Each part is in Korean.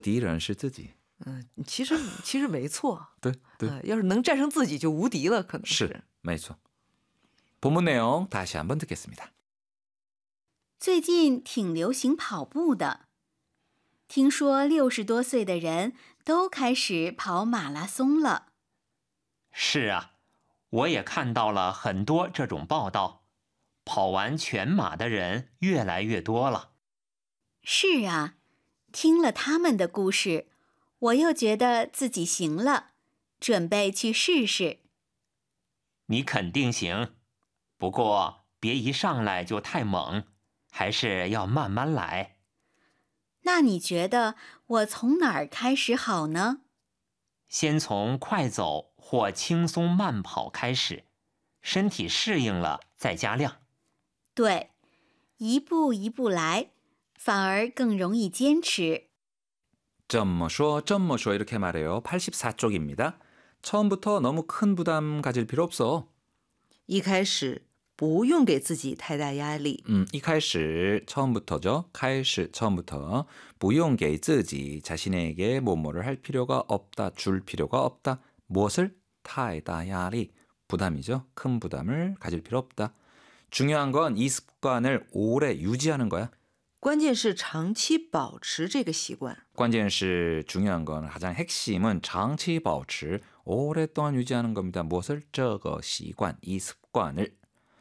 敌人是自己。 其实没错。 对对， 要是能战胜自己就无敌了，可能是。 没错。본문 내용 다시 한번 듣겠습니다. 最近挺流行跑步的，听说60多岁的人都开始跑马拉松了。 是啊，我也看到了很多这种报道，跑完全马的人越来越多了。 是啊，听了他们的故事，我又觉得自己行了，准备去试试。 你肯定行，不过别一上来就太猛，还是要慢慢来。 那你觉得我从哪儿开始好呢？ 先从快走或轻松慢跑开始，身体适应了再加量。 对，一步一步来，反而更容易坚持。 这么说이렇게 말해요. 84쪽입니다. 처음부터 너무 큰 부담 가질 필요 없어. 一开始不用给自己太大压力。 一开始 처음부터죠. 开始 처음부터 不用给自己 자신에게 뭐뭐를 할 필요가 없다. 줄 필요가 없다. 무엇을? 太大压力. 부담이죠. 큰 부담을 가질 필요 없다. 중요한 건 이 습관을 오래 유지하는 거야. 关键是长期保持这个习惯。 关键是 중요한 건 가장 핵심은 장치 保持 오랫동안 유지하는 겁니다. 무엇을? 这个习惯, 이 습관을.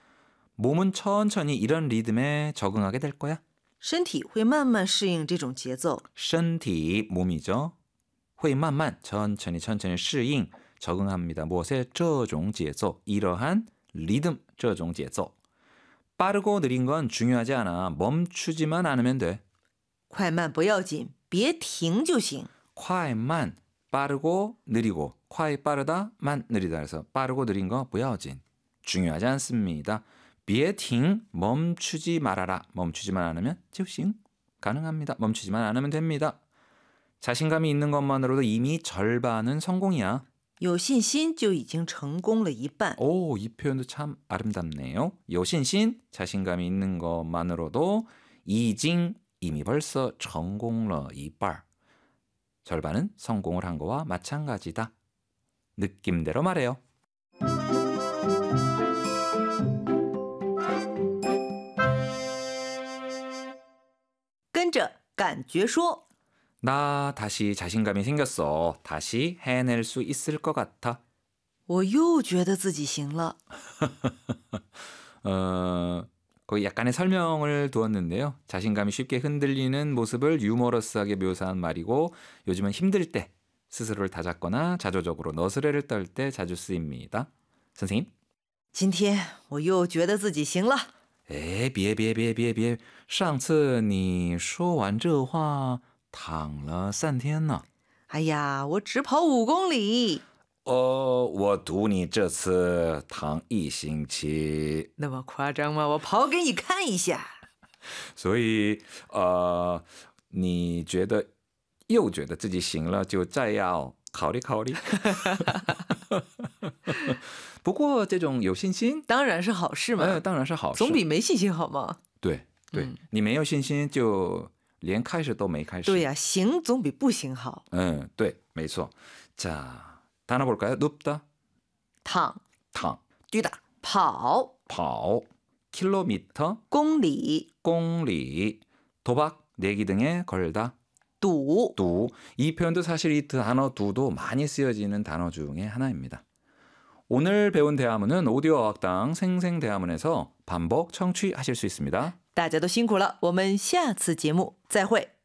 몸은 천천히 이런 리듬에 적응하게 될 거야. 身体会慢慢适应这种节奏。 身体 몸이죠. 会慢慢 천천히 适应 적응합니다. 무엇에? 这种节奏 이러한 리듬 这种节奏. 빠르고 느린 건 중요하지 않아. 멈추지만 않으면 돼. 快慢不要紧，别停就行。 快慢 빠르고 느리고 快 빠르다 만 느리다 해서 빠르고 느린 거 不要紧 중요하지 않습니다. 别停 멈추지 말아라. 멈추지만 않으면 就行 가능합니다. 멈추지만 않으면 됩니다. 자신감이 있는 것만으로도 이미 절반은 성공이야. 有信心就已经成功了一半。 오, 이 표현도 참 아름답네요. 요신신, 자신감이 있는 것만으로도 이징, 이미 벌써 成功了一半. 절반은 성공을 한 거와 마찬가지다. 느낌대로 말해요. 跟着感觉说。 나 다시 자신감이 생겼어. 다시 해낼 수 있을 것 같아. 我又觉得自己行了。 거기 약간의 설명을 두었는데요. 자신감이 쉽게 흔들리는 모습을 유머러스하게 묘사한 말이고 요즘은 힘들 때 스스로를 다잡거나 자조적으로 너스레를 떨 때 자주 쓰입니다. 선생님? 今天我又觉得自己行了。 别上次你说完这话躺了3天呢。 哎呀，我只跑5公里。 我赌你这次躺1星期。 那么夸张吗？我跑给你看一下。 所以你又觉得自己行了，就再要考虑考虑。不过这种有信心当然是好事嘛。 当然是好事， 总比没信心好吗？ 对，你没有信心就连开始都没开始。 对呀，行总比不行好。 对，没错。 자, 단어 볼까요? 눕다, 躺， 뛰다, 跑， 킬로미터, 公里， 도박, 내기 등에 걸다, 赌。 이 표현도 사실 이 단어 두도 많이 쓰여지는 단어 중에 하나입니다. 오늘 배운 대화문은 오디오 어학당 생생대화문에서 반복 청취하실 수 있습니다. 大家都辛苦了，我们下次节目再会。